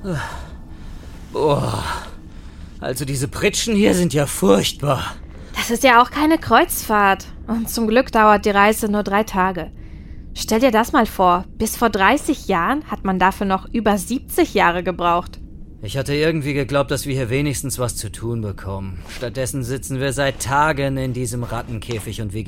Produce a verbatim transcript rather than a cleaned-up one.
Boah. Also diese Pritschen hier sind ja furchtbar. Das ist ja auch keine Kreuzfahrt. Und zum Glück dauert die Reise nur drei Tage. Stell dir das mal vor, bis vor dreißig Jahren hat man dafür noch über siebzig Jahre gebraucht. Ich hatte irgendwie geglaubt, dass wir hier wenigstens was zu tun bekommen. Stattdessen sitzen wir seit Tagen in diesem Rattenkäfig und wir